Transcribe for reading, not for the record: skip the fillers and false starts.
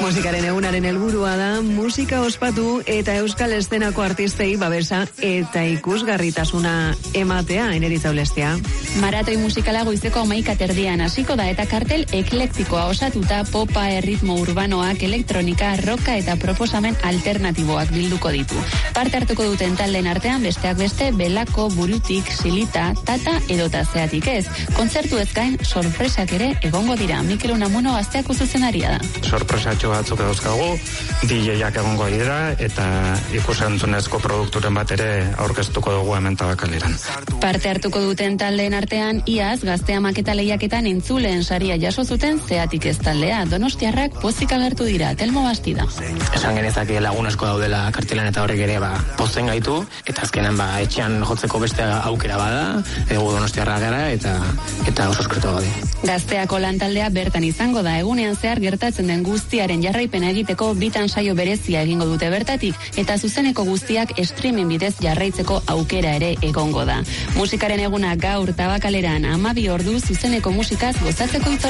Musikaren egunaren helburua da musika ospatu eta euskal eszenako artistei babesa eta ikusgarritasuna ematea. Eneritza Ulestia. Maratoi musikala goizeko 11:30 hasiko da eta kartel eklektikoa osatuta popa, erritmo urbanoak, elektronika, roka eta proposamen alternatiboak bilduko ditu. Parte hartuko duten taldeen artean besteak beste Belako, Burutik, Silita, Tata edota Zeatik ez. Kontzertu ez gain sorpresak ere egongo dira. Mikel Unamuno Gazteako zuzenaria da. Sorpresatxo batzuk dauzkagu, DJ-ak egongo dira eta ikusentzunezko produkturen bat ere aurkeztuko dugu hemen Tabakaleran. Parte hartuko duten taldeen artean iaz Gaztea maketa lehiaketan entzuleen saria jaso zuten Zeatik ez taldea. Donostiarrak pozik agertu dira. Telmo Bastida. Esan genezake lagun asko daudela kartelan eta horrek ere pozen gaitu eta azkenan etxean jotzeko beste aukera bada, egu Donostiarra gara eta oso eskertu gaude. Gazteako lantaldea bertan izango da. Egunean zehar gertatzen den guztiaren jarraipena egiteko bitan saio berezia egingo dute bertatik eta zuzeneko guztiak streaming bidez jarraitzeko aukera ere egongo da. Musikaren eguna gaur Tabakaleran 12 ordu zuzeneko musikaz gozatzeko